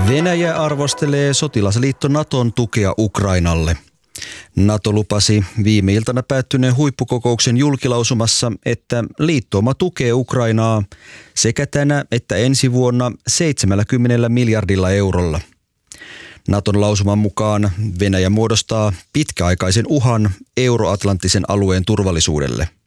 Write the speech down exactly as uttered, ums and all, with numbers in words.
Venäjä arvostelee sotilasliitto Naton tukea Ukrainalle. NATO lupasi viime iltana päättyneen huippukokouksen julkilausumassa, että liittouma tukee Ukrainaa sekä tänä että ensi vuonna seitsemänkymmentä miljardilla eurolla. Naton lausuman mukaan Venäjä muodostaa pitkäaikaisen uhan euroatlanttisen alueen turvallisuudelle.